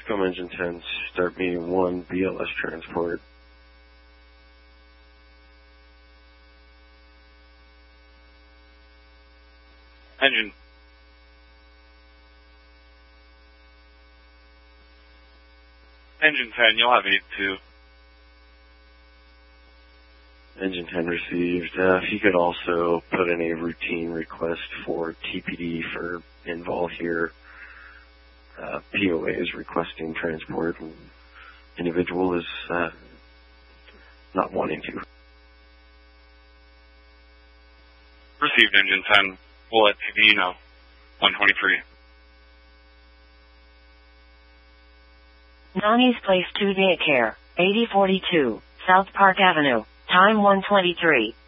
Scum Engine 10, start meeting 1, BLS transport. Engine. Engine 10, you'll have 8-2. Engine 10 received. If you could also put in a routine request for TPD for involve here. POA is requesting transport, and individual is not wanting to. Received, Engine 10. We'll let TPD know. 123. Nani's Place 2 Daycare, 8042, South Park Avenue, time 1:23.